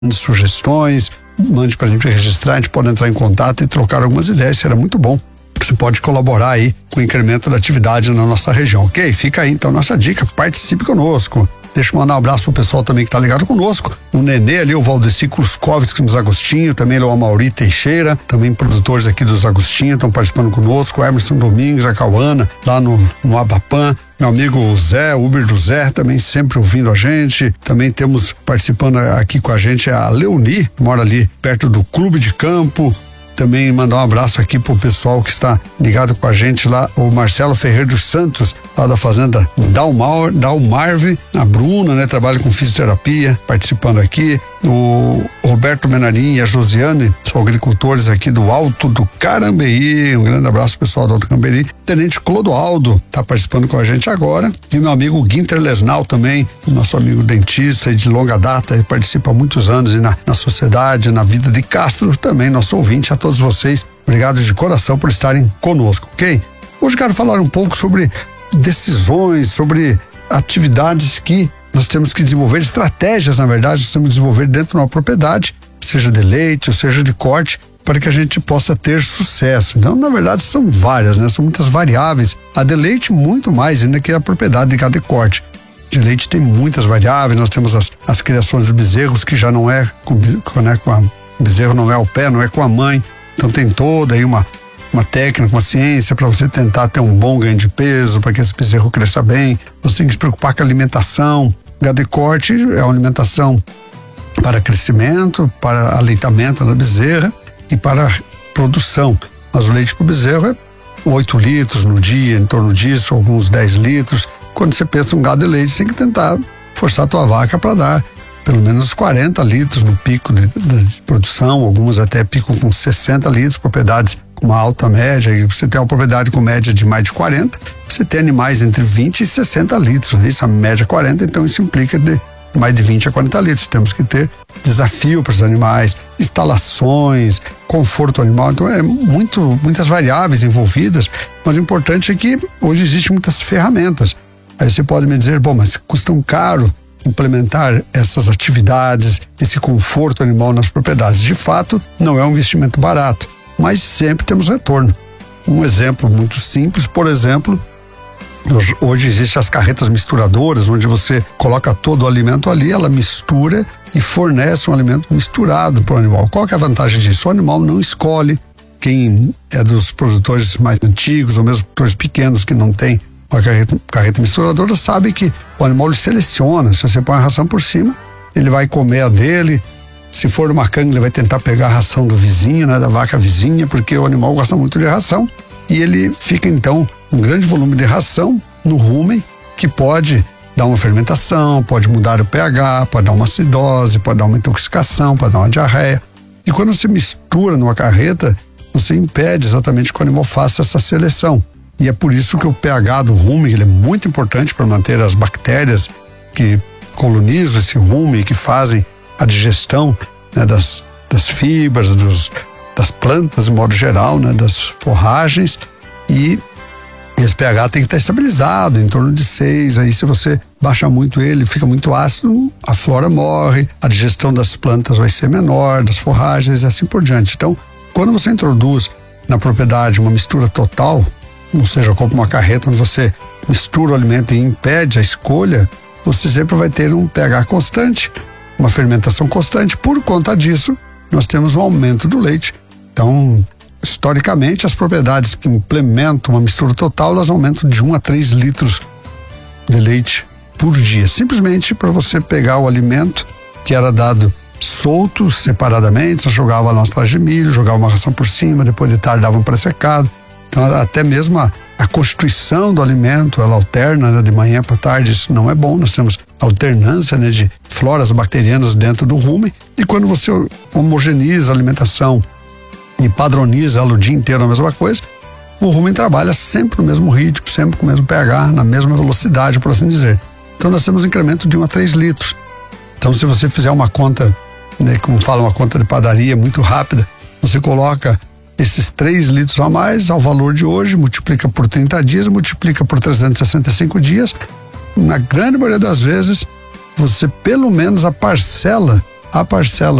sugestões, mande pra gente registrar, a gente pode entrar em contato e trocar algumas ideias, será muito bom. Você pode colaborar aí com o incremento da atividade na nossa região, ok? Fica aí então nossa dica, participe conosco. Deixa eu mandar um abraço pro pessoal também que tá ligado conosco. O Nenê ali, o Valdeci Kluskowski dos Agostinho, também o Amauri Teixeira, também produtores aqui dos Agostinho, estão participando conosco. O Emerson Domingos, a Cauana, lá no Abapã. Meu amigo Zé, Uber do Zé, também sempre ouvindo a gente. Também temos participando aqui com a gente a Leoni, que mora ali perto do Clube de Campo. Também mandar um abraço aqui pro pessoal que está ligado com a gente lá, o Marcelo Ferreira dos Santos, lá da fazenda Dalmarve, a Bruna, né, trabalha com fisioterapia, participando aqui. O Roberto Menarim e a Josiane, são agricultores aqui do Alto do Carambeí. Um grande abraço pessoal do Alto do Carambeí. Tenente Clodoaldo tá participando com a gente agora. E meu amigo Guinter Lesnal também, nosso amigo dentista de longa data, ele participa há muitos anos na sociedade, na vida de Castro, também nosso ouvinte. A todos vocês, obrigado de coração por estarem conosco, ok? Hoje quero falar um pouco sobre decisões, sobre atividades que nós temos que desenvolver, estratégias, na verdade, nós temos que desenvolver dentro de uma propriedade, seja de leite ou seja de corte, para que a gente possa ter sucesso. Então, na verdade, são várias, né? São muitas variáveis. A de leite, muito mais ainda que a propriedade de gado de corte. De leite tem muitas variáveis, nós temos as criações de bezerros, que já não é com a bezerro não é ao pé, não é com a mãe. Então tem toda aí uma técnica, uma ciência para você tentar ter um bom ganho de peso, para que esse bezerro cresça bem. Você tem que se preocupar com a alimentação. Gado de corte é uma alimentação para crescimento, para aleitamento da bezerra e para produção. Mas o leite para o bezerro é 8 litros no dia, em torno disso, alguns 10 litros. Quando você pensa em um gado de leite, você tem que tentar forçar a tua vaca para dar pelo menos 40 litros no pico de produção, algumas até pico com 60 litros, propriedades com uma alta média, e você tem uma propriedade com média de mais de 40, você tem animais entre 20 e 60 litros, né? Isso, a média 40, então isso implica de mais de 20 a 40 litros. Temos que ter desafio para os animais, instalações, conforto animal, então é muitas variáveis envolvidas, mas o importante é que hoje existem muitas ferramentas. Aí você pode me dizer, bom, mas custam caro implementar essas atividades, esse conforto animal nas propriedades. De fato, não é um investimento barato, mas sempre temos retorno. Um exemplo muito simples, por exemplo, hoje existem as carretas misturadoras, onde você coloca todo o alimento ali, ela mistura e fornece um alimento misturado para o animal. Qual que é a vantagem disso? O animal não escolhe. Quem é dos produtores mais antigos, ou mesmo produtores pequenos que não tem a carreta misturadora, sabe que o animal ele seleciona. Se você põe a ração por cima, ele vai comer a dele. Se for uma canga, ele vai tentar pegar a ração do vizinho, né, da vaca vizinha, porque o animal gosta muito de ração. E ele fica, então, um grande volume de ração no rumen, que pode dar uma fermentação, pode mudar o pH, pode dar uma acidose, pode dar uma intoxicação, pode dar uma diarreia. E quando você mistura numa carreta, você impede exatamente que o animal faça essa seleção. E é por isso que o pH do rumen ele é muito importante para manter as bactérias que colonizam esse rumen, que fazem a digestão, né, das fibras, das plantas, de modo geral, né, das forragens. E esse pH tem que estar estabilizado, em torno de 6. Aí, se você baixa muito ele, fica muito ácido, a flora morre, a digestão das plantas vai ser menor, das forragens e assim por diante. Então, quando você introduz na propriedade uma mistura total, ou seja, compra uma carreta onde você mistura o alimento e impede a escolha, você sempre vai ter um pH constante, uma fermentação constante. Por conta disso, nós temos um aumento do leite. Então, historicamente, as propriedades que implementam uma mistura total, elas aumentam de 1 a 3 litros de leite por dia. Simplesmente para você pegar o alimento que era dado solto, separadamente, você jogava lá uma traje de milho, jogava uma ração por cima, depois de tarde dava um pré-secado. Então, até mesmo a constituição do alimento, ela alterna, né, de manhã para tarde, isso não é bom. Nós temos alternância, né, de floras bacterianas dentro do rumen, e quando você homogeneiza a alimentação e padroniza ela o dia inteiro a mesma coisa, o rumen trabalha sempre no mesmo ritmo, sempre com o mesmo pH, na mesma velocidade, por assim dizer. Então nós temos um incremento de 1 a 3 litros. Então, se você fizer uma conta, né, como fala, uma conta de padaria muito rápida, você coloca esses 3 litros a mais ao valor de hoje, multiplica por 30 dias, multiplica por 365 dias. Na grande maioria das vezes, você, pelo menos a parcela a parcela